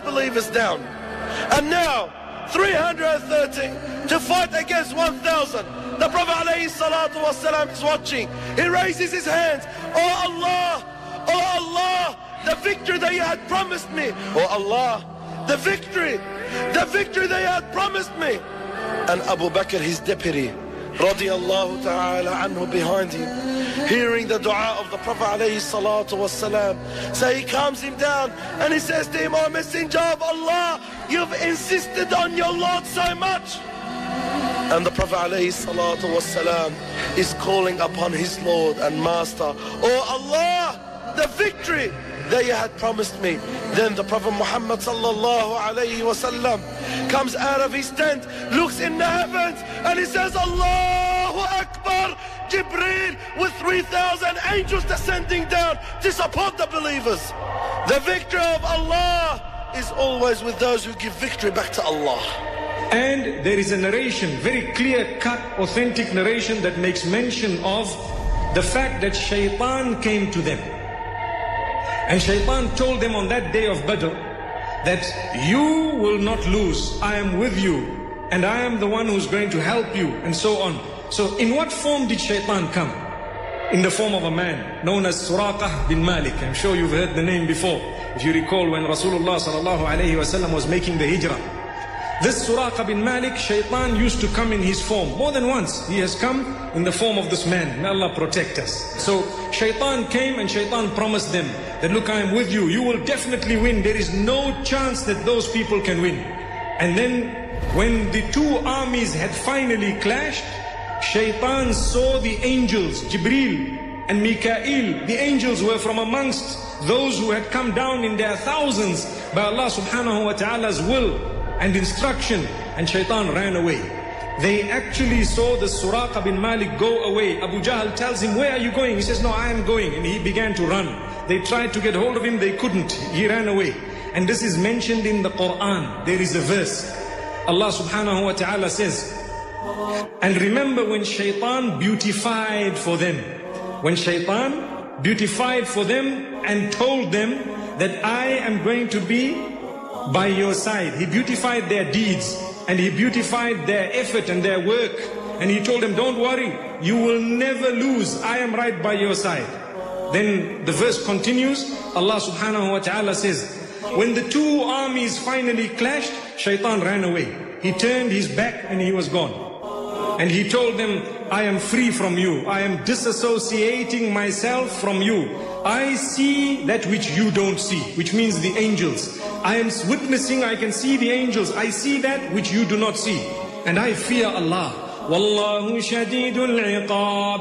believers down. And now 330 to fight against 1,000. The Prophet ﷺ is watching. He raises his hands. Oh Allah, oh Allah, the victory that you had promised me. Oh Allah, the victory that you had promised me. And Abu Bakr, his deputy, radiyallahu ta'ala anhu, behind him, hearing the dua of the Prophet ﷺ. So he calms him down and he says to him, "O Messenger of Allah, you've insisted on your Lord so much." And the Prophet ﷺ is calling upon his Lord and Master, "Oh Allah, the victory that you had promised me." Then the Prophet Muhammad sallallahu alayhi wasallam comes out of his tent, looks in the heavens, and he says, "Allahu Akbar!" Jibreel with 3,000 angels descending down to support the believers. The victory of Allah is always with those who give victory back to Allah. And there is a narration, very clear-cut, authentic narration that makes mention of the fact that Shaitan came to them. And Shaitan told them on that day of Badr that you will not lose, I am with you, and I am the one who's going to help you, and so on. So in what form did Shaitan come? In the form of a man known as Suraqah bin Malik. I'm sure you've heard the name before. If you recall, when Rasulullah sallallahu alayhi wasallam was making the hijrah, this Suraqah bin Malik, Shaitan used to come in his form. More than once he has come in the form of this man. May Allah protect us. So Shaitan came and Shaitan promised them that, "Look, I am with you, you will definitely win. There is no chance that those people can win." And then when the two armies had finally clashed, Shaitan saw the angels, Jibreel and Mikael. The angels were from amongst those who had come down in their thousands by Allah subhanahu wa ta'ala's will and instruction, and Shaitan ran away. They actually saw the Suraqah bin Malik go away. Abu Jahl tells him, "Where are you going?" He says, "No, I am going." And he began to run. They tried to get hold of him, they couldn't. He ran away. And this is mentioned in the Quran. There is a verse. Allah subhanahu wa ta'ala says, "And remember when Shaitan beautified for them." When Shaitan beautified for them and told them that I am going to be by your side. He beautified their deeds and he beautified their effort and their work. And he told them, "Don't worry, you will never lose. I am right by your side." Then the verse continues. Allah subhanahu wa ta'ala says, when the two armies finally clashed, Shaitan ran away. He turned his back and he was gone. And he told them, "I am free from you. I am disassociating myself from you. I see that which you don't see," which means the angels. "I am witnessing, I can see the angels. I see that which you do not see. And I fear Allah. Wallahu shadidul iqab."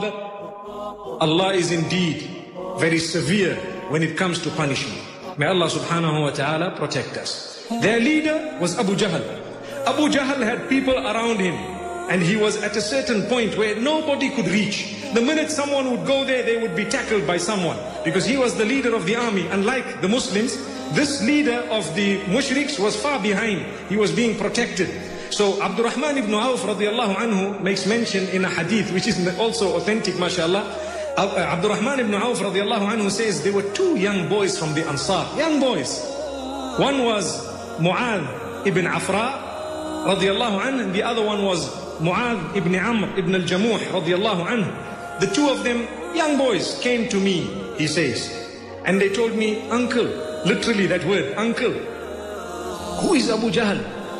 Allah is indeed very severe when it comes to punishment. May Allah subhanahu wa ta'ala protect us. Their leader was Abu Jahl. Abu Jahl had people around him, and he was at a certain point where nobody could reach. The minute someone would go there, they would be tackled by someone, because he was the leader of the army. Unlike the Muslims, this leader of the mushriks was far behind. He was being protected. So Abdurrahman ibn Auf radiallahu anhu makes mention in a hadith, which is also authentic, mashallah. Abdurrahman ibn Auf radiallahu anhu says there were two young boys from the Ansar, young boys. One was Mu'adh ibn Afra radiallahu anhu, and the other one was Mu'adh ibn Amr ibn al-Jamuh radiallahu anhu. The two of them, young boys, came to me, he says, and they told me, "Uncle," literally that word, "Uncle, who is Abu Jahl?"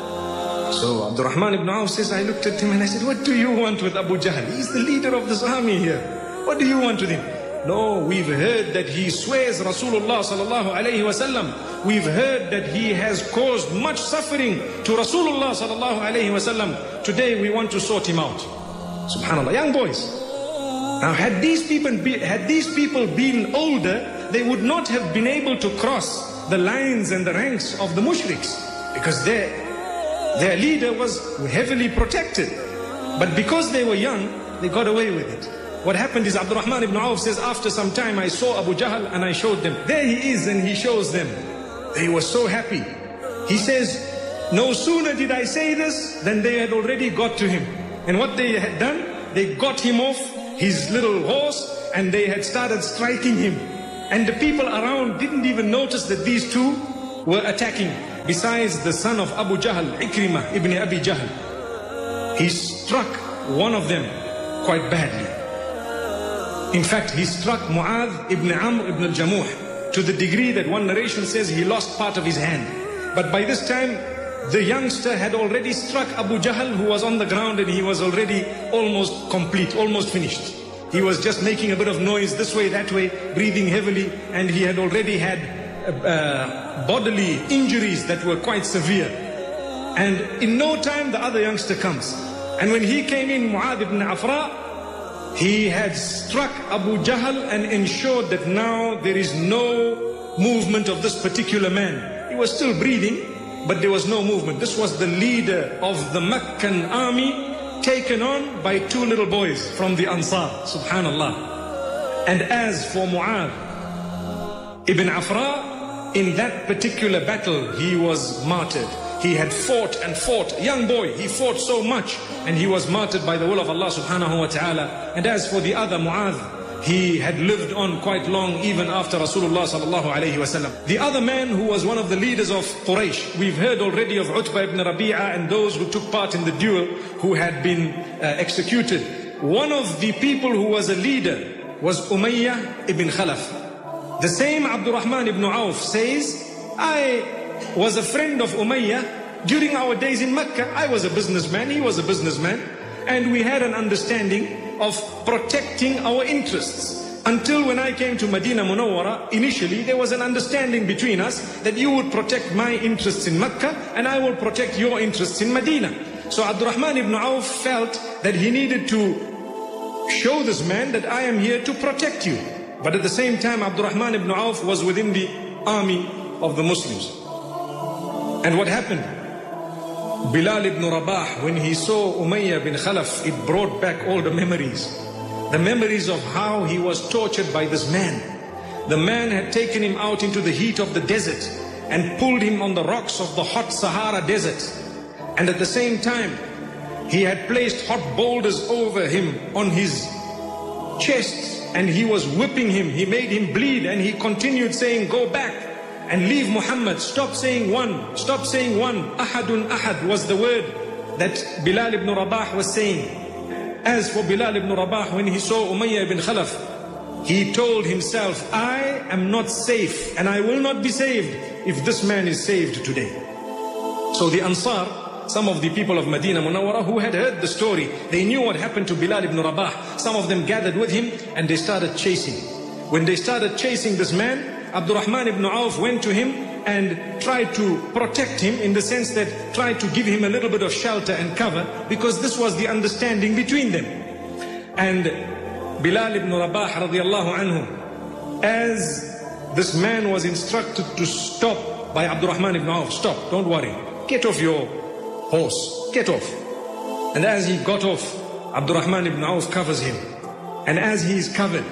So Abdurrahman ibn Auf says, I looked at him and I said, "What do you want with Abu Jahl? He's the leader of this army here. What do you want with him?" "No, we've heard that he swears Rasulullah sallallahu alayhi wasallam. We've heard that he has caused much suffering to Rasulullah sallallahu alayhi wasallam. Today we want to sort him out." Subhanallah, young boys. Now had these people been older, they would not have been able to cross the lines and the ranks of the mushriks, because their leader was heavily protected. But because they were young, they got away with it. What happened is, Abdurrahman ibn Auf says, after some time I saw Abu Jahl and I showed them. There he is, and he shows them. They were so happy. He says, no sooner did I say this than they had already got to him. And what they had done, they got him off his little horse and they had started striking him. And the people around didn't even notice that these two were attacking. besides the son of Abu Jahl, Ikrimah ibn Abi Jahl, he struck one of them quite badly. In fact, he struck Mu'adh ibn Amr ibn al-Jamuh to the degree that one narration says he lost part of his hand. But by this time, the youngster had already struck Abu Jahl, who was on the ground, and he was already almost complete, almost finished. He was just making a bit of noise this way, that way, breathing heavily, and he had already had bodily injuries that were quite severe. And in no time, the other youngster comes. And when he came in, Mu'adh ibn Afra, he had struck Abu Jahl and ensured that now there is no movement of this particular man. He was still breathing, but there was no movement. This was the leader of the Meccan army, taken on by two little boys from the Ansar, subhanallah. And as for Mu'adh ibn Afra, in that particular battle, he was martyred. He had fought and fought, a young boy, he fought so much, and he was martyred by the will of Allah subhanahu wa ta'ala. And as for the other Mu'adh, he had lived on quite long even after Rasulullah sallallahu alayhi wa sallam. The other man who was one of the leaders of Quraysh, we've heard already of Utbah ibn Rabi'ah and those who took part in the duel who had been executed. One of the people who was a leader was Umayyah ibn Khalaf. The same Abdurrahman ibn Auf says, I was a friend of Umayyah during our days in Mecca. I was a businessman, he was a businessman, and we had an understanding of protecting our interests. Until when I came to Medina Munawwara, initially there was an understanding between us that you would protect my interests in Mecca and I will protect your interests in Medina. So Abdurrahman ibn Auf felt that he needed to show this man that I am here to protect you. But at the same time, Abdurrahman ibn Auf was within the army of the Muslims. And what happened? Bilal ibn Rabah, when he saw Umayyah bin Khalaf, it brought back all the memories. The memories of how he was tortured by this man. The man had taken him out into the heat of the desert and pulled him on the rocks of the hot Sahara desert. And at the same time, he had placed hot boulders over him on his chest, and he was whipping him. He made him bleed, and he continued saying, go back and leave Muhammad. Stop saying one. Stop saying one. Ahadun ahad was the word that Bilal ibn Rabah was saying. As for Bilal ibn Rabah, when he saw Umayyah ibn Khalaf, he told himself, I am not safe and I will not be saved if this man is saved today. So the Ansar, some of the people of Medina Munawwara who had heard the story, they knew what happened to Bilal ibn Rabah. Some of them gathered with him and they started chasing. When they started chasing this man, Abdurrahman ibn Auf went to him and tried to protect him, in the sense that tried to give him a little bit of shelter and cover, because this was the understanding between them. And Bilal ibn Rabah radiallahu anhu, as this man was instructed to stop by Abdurrahman ibn Auf, stop, don't worry, get off your horse, get off. And as he got off, Abdurrahman ibn Auf covers him. And as he is covered,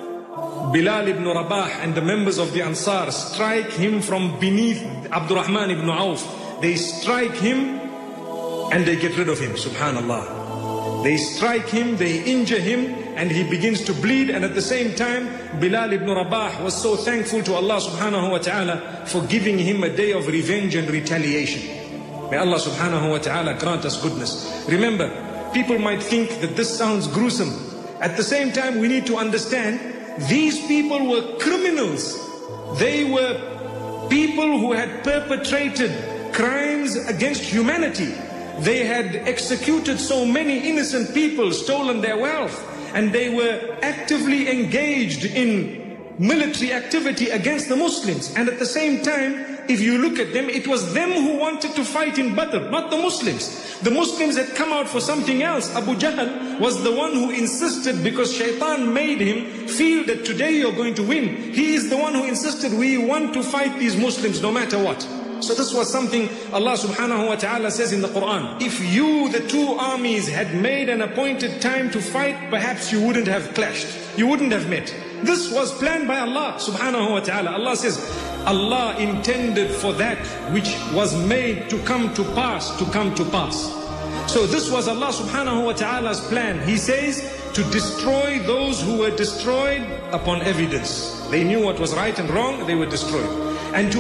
Bilal ibn Rabah and the members of the Ansar strike him from beneath Abdurrahman ibn Auf. They strike him and they get rid of him, subhanallah. They strike him, they injure him, and he begins to bleed. And at the same time, Bilal ibn Rabah was so thankful to Allah subhanahu wa ta'ala for giving him a day of revenge and retaliation. May Allah subhanahu wa ta'ala grant us goodness. Remember, people might think that this sounds gruesome. At the same time, we need to understand these people were criminals. They were people who had perpetrated crimes against humanity. They had executed so many innocent people, stolen their wealth, and they were actively engaged in military activity against the Muslims. And at the same time, if you look at them, it was them who wanted to fight in Badr, not the Muslims. The Muslims had come out for something else. Abu Jahl was the one who insisted, because Shaitan made him feel that today you're going to win. He is the one who insisted, we want to fight these Muslims no matter what. So this was something Allah subhanahu wa ta'ala says in the Quran. If you, the two armies, had made an appointed time to fight, perhaps you wouldn't have clashed. You wouldn't have met. This was planned by Allah subhanahu wa ta'ala. Allah says, Allah intended for that which was made to come to pass, to come to pass. So this was Allah subhanahu wa ta'ala's plan. He says to destroy those who were destroyed upon evidence. They knew what was right and wrong, they were destroyed. And to allow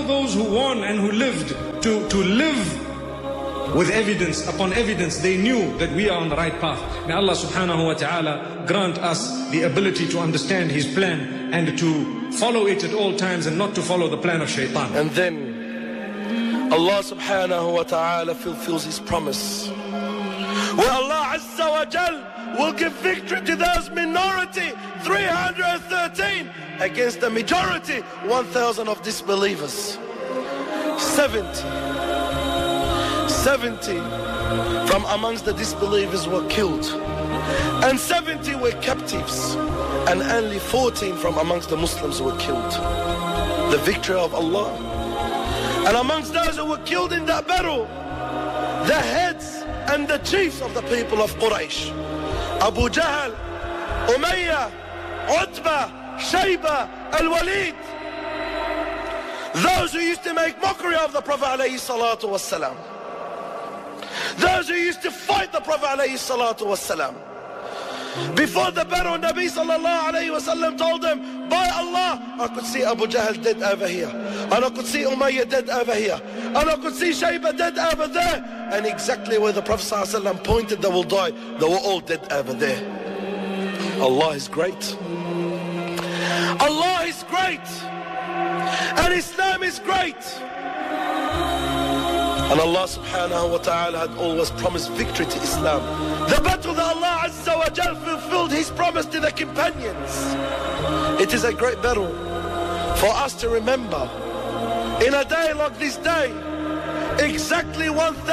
allow those who won and who lived to live with evidence upon evidence. They knew that we are on the right path. May Allah subhanahu wa ta'ala grant us the ability to understand His plan and to follow it at all times and not to follow the plan of shaitan. And then Allah subhanahu wa ta'ala fulfills His promise, where Allah Azza wa Jal will give victory to those minority, 313, against the majority, 1,000 of disbelievers. 70 from amongst the disbelievers were killed, and 70 were captives, and only 14 from amongst the Muslims were killed. The victory of Allah. And amongst those who were killed in that battle, the heads and the chiefs of the people of Quraysh, Abu Jahl, Umayyah, Utbah, Shayba, Al-Walid, those who used to make mockery of the Prophet alayhi salatu wassalam, those who used to fight the Prophet alayhi salatu wassalam. Before the battle, Nabi sallallahu alayhi wasallam told them, by Allah, I could see Abu Jahl dead over here, and I could see Umayyah dead over here, and I could see Shayba dead over there. And exactly where the Prophet sallallahu alayhi wasallam pointed they will die, they were all dead over there. Allah is great. Allah is great. And Islam is great. And Allah subhanahu wa ta'ala had always promised victory to Islam. The battle that Allah Azza wa Jal fulfilled His promise to the companions. It is a great battle for us to remember. In a day like this day, exactly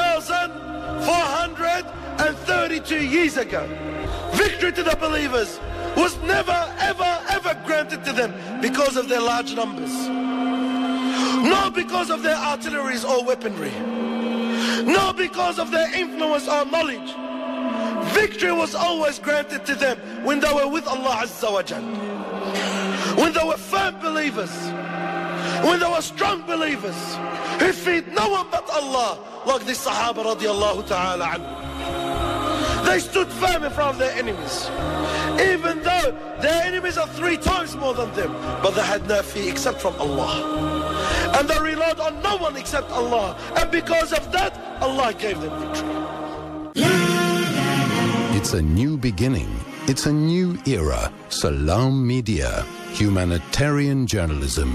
1,432 years ago, victory to the believers was never, ever, ever granted to them because of their large numbers. Not because of their artilleries or weaponry. Not because of their influence or knowledge. Victory was always granted to them when they were with Allah Azza wa Jal. When they were firm believers. When they were strong believers who feared no one but Allah, like the Sahaba radiallahu ta'ala anhu. They stood firm in front of their enemies, even though their enemies are 3 times more than them, but they had no fear except from Allah. And they relied on no one except Allah, and because of that, Allah gave them victory. It's a new beginning. It's a new era. Salam Media, humanitarian journalism.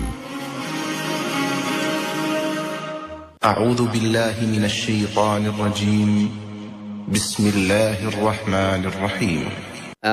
أعوذ بالله من الشيطان الرجيم بسم الله الرحمن الرحيم